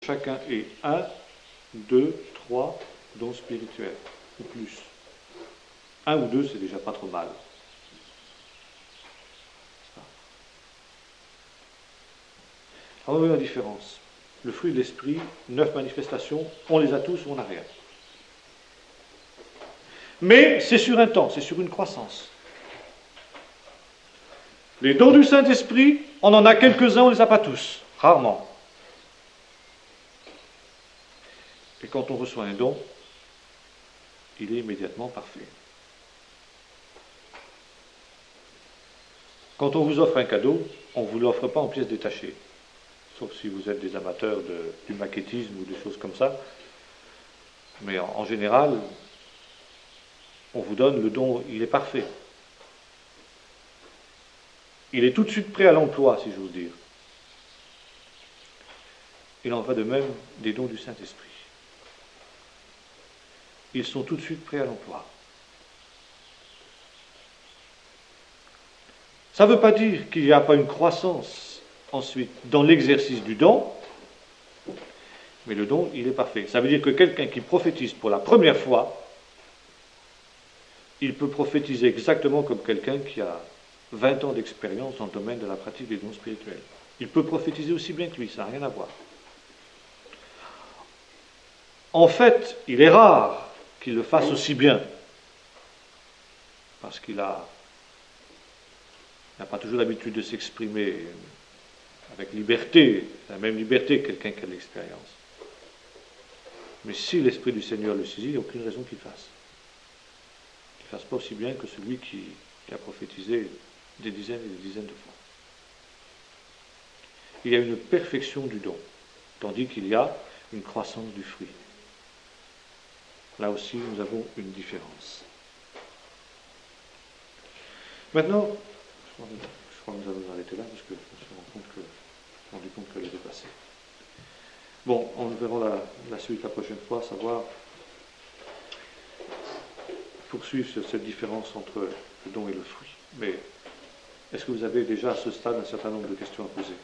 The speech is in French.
Chacun est 1, 2, 3 dons spirituels, ou plus. 1 ou 2, c'est déjà pas trop mal. On va voir la différence. Le fruit de l'esprit, 9 manifestations, on les a tous ou on n'a rien. Mais c'est sur un temps, c'est sur une croissance. Les dons du Saint-Esprit, on en a quelques-uns, on ne les a pas tous, rarement. Et quand on reçoit un don, il est immédiatement parfait. Quand on vous offre un cadeau, on ne vous l'offre pas en pièces détachées. Sauf si vous êtes des amateurs du maquettisme ou des choses comme ça. Mais en général, on vous donne le don, il est parfait. Il est tout de suite prêt à l'emploi, si j'ose dire. Il en va de même des dons du Saint-Esprit. Ils sont tout de suite prêts à l'emploi. Ça ne veut pas dire qu'il n'y a pas une croissance ensuite dans l'exercice du don, mais le don, il est parfait. Ça veut dire que quelqu'un qui prophétise pour la première fois, il peut prophétiser exactement comme quelqu'un qui a 20 ans d'expérience dans le domaine de la pratique des dons spirituels. Il peut prophétiser aussi bien que lui, ça n'a rien à voir. En fait, il est rare qu'il le fasse aussi bien, parce qu'il n'a pas toujours l'habitude de s'exprimer avec liberté, la même liberté que quelqu'un qui a de l'expérience. Mais si l'Esprit du Seigneur le saisit, il n'y a aucune raison qu'il fasse. Qu'il ne fasse pas aussi bien que celui qui a prophétisé des dizaines et des dizaines de fois. Il y a une perfection du don, tandis qu'il y a une croissance du fruit. Là aussi, nous avons une différence. Maintenant, je crois que nous allons arrêter là, parce que je me suis rendu compte qu'elle est dépassée. Bon, on verra la suite la prochaine fois, savoir poursuivre sur cette différence entre le don et le fruit. Mais est-ce que vous avez déjà à ce stade un certain nombre de questions à poser ?